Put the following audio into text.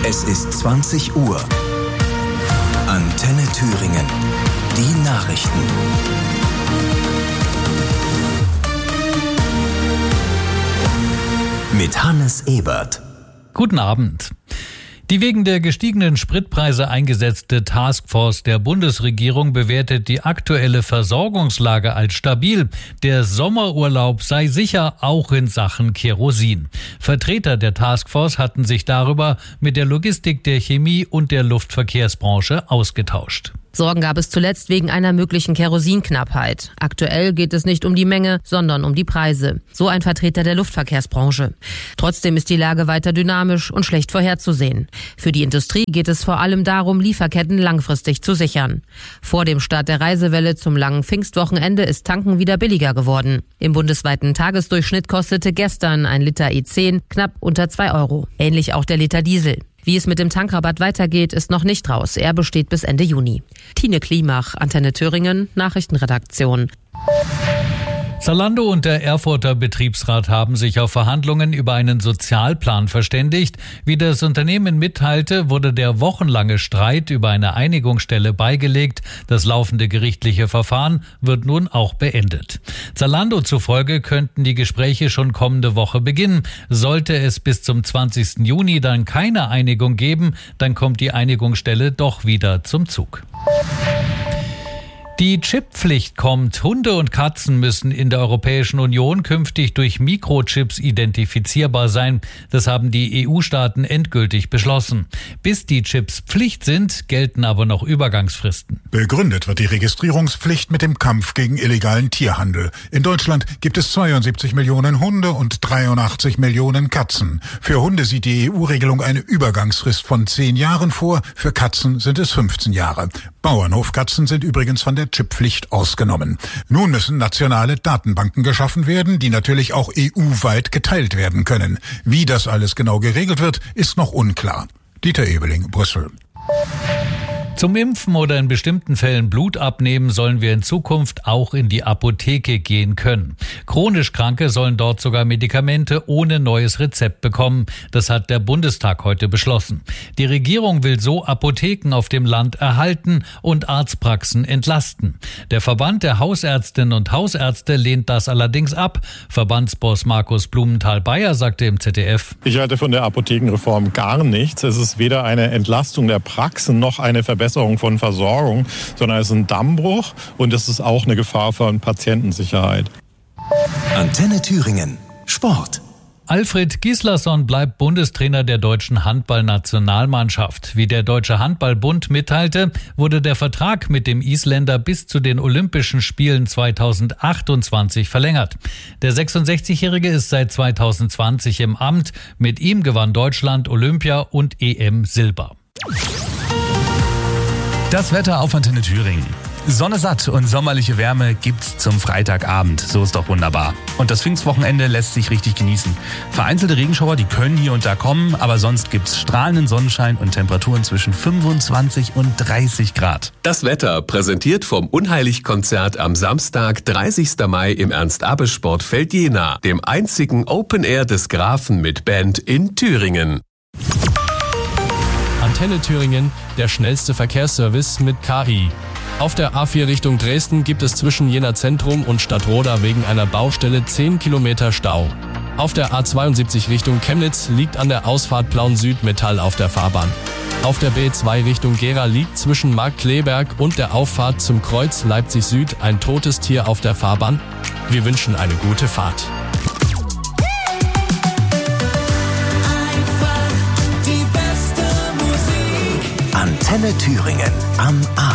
Es ist 20 Uhr. Antenne Thüringen. Die Nachrichten. Mit Hannes Ebert. Guten Abend. Die wegen der gestiegenen Spritpreise eingesetzte Taskforce der Bundesregierung bewertet die aktuelle Versorgungslage als stabil. Der Sommerurlaub sei sicher, auch in Sachen Kerosin. Vertreter der Taskforce hatten sich darüber mit der Logistik, der Chemie und der Luftverkehrsbranche ausgetauscht. Sorgen gab es zuletzt wegen einer möglichen Kerosinknappheit. Aktuell geht es nicht um die Menge, sondern um die Preise. So ein Vertreter der Luftverkehrsbranche. Trotzdem ist die Lage weiter dynamisch und schlecht vorherzusehen. Für die Industrie geht es vor allem darum, Lieferketten langfristig zu sichern. Vor dem Start der Reisewelle zum langen Pfingstwochenende ist Tanken wieder billiger geworden. Im bundesweiten Tagesdurchschnitt kostete gestern ein Liter E10 knapp unter 2 Euro. Ähnlich auch der Liter Diesel. Wie es mit dem Tankrabatt weitergeht, ist noch nicht raus. Er besteht bis Ende Juni. Tine Klimach, Antenne Thüringen, Nachrichtenredaktion. Zalando und der Erfurter Betriebsrat haben sich auf Verhandlungen über einen Sozialplan verständigt. Wie das Unternehmen mitteilte, wurde der wochenlange Streit über eine Einigungsstelle beigelegt. Das laufende gerichtliche Verfahren wird nun auch beendet. Zalando zufolge könnten die Gespräche schon kommende Woche beginnen. Sollte es bis zum 20. Juni dann keine Einigung geben, dann kommt die Einigungsstelle doch wieder zum Zug. Die Chipppflicht kommt. Hunde und Katzen müssen in der Europäischen Union künftig durch Mikrochips identifizierbar sein. Das haben die EU-Staaten endgültig beschlossen. Bis die Chips Pflicht sind, gelten aber noch Übergangsfristen. Begründet wird die Registrierungspflicht mit dem Kampf gegen illegalen Tierhandel. In Deutschland gibt es 72 Millionen Hunde und 83 Millionen Katzen. Für Hunde sieht die EU-Regelung eine Übergangsfrist von 10 Jahren vor. Für Katzen sind es 15 Jahre. Bauernhofkatzen sind übrigens von der Chipppflicht ausgenommen. Nun müssen nationale Datenbanken geschaffen werden, die natürlich auch EU-weit geteilt werden können. Wie das alles genau geregelt wird, ist noch unklar. Dieter Ebeling, Brüssel. Zum Impfen oder in bestimmten Fällen Blut abnehmen sollen wir in Zukunft auch in die Apotheke gehen können. Chronisch Kranke sollen dort sogar Medikamente ohne neues Rezept bekommen. Das hat der Bundestag heute beschlossen. Die Regierung will so Apotheken auf dem Land erhalten und Arztpraxen entlasten. Der Verband der Hausärztinnen und Hausärzte lehnt das allerdings ab. Verbandsboss Markus Blumenthal-Bayer sagte im ZDF: Ich halte von der Apothekenreform gar nichts. Es ist weder eine Entlastung der Praxen noch eine Verbesserung von Versorgung, sondern es ist ein Dammbruch und es ist auch eine Gefahr für Patientensicherheit. Antenne Thüringen. Sport. Alfred Gislason bleibt Bundestrainer der deutschen Handballnationalmannschaft. Wie der Deutsche Handballbund mitteilte, wurde der Vertrag mit dem Isländer bis zu den Olympischen Spielen 2028 verlängert. Der 66-Jährige ist seit 2020 im Amt. Mit ihm gewann Deutschland Olympia und EM Silber. Das Wetter auf Antenne Thüringen. Sonne satt und sommerliche Wärme gibt's zum Freitagabend. So ist doch wunderbar. Und das Pfingstwochenende lässt sich richtig genießen. Vereinzelte Regenschauer, die können hier und da kommen, aber sonst gibt's strahlenden Sonnenschein und Temperaturen zwischen 25 und 30 Grad. Das Wetter präsentiert vom Unheilig-Konzert am Samstag, 30. Mai im Ernst-Abbe-Sportfeld Jena, dem einzigen Open Air des Grafen mit Band in Thüringen. Antenne Thüringen, der schnellste Verkehrsservice mit KI. Auf der A4 Richtung Dresden gibt es zwischen Jena Zentrum und Stadtroda wegen einer Baustelle 10 Kilometer Stau. Auf der A72 Richtung Chemnitz liegt an der Ausfahrt Plauen Süd Metall auf der Fahrbahn. Auf der B2 Richtung Gera liegt zwischen Markkleeberg und der Auffahrt zum Kreuz Leipzig Süd ein totes Tier auf der Fahrbahn. Wir wünschen eine gute Fahrt. Antenne Thüringen am Abend.